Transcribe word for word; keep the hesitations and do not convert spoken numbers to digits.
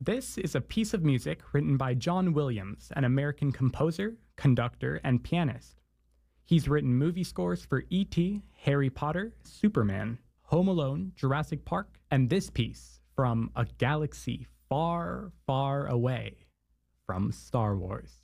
This is a piece of music written by John Williams, an American composer, conductor, and pianist. He's written movie scores for E T, Harry Potter, Superman, Home Alone, Jurassic Park, and this piece from A Galaxy Far, Far Away from Star Wars.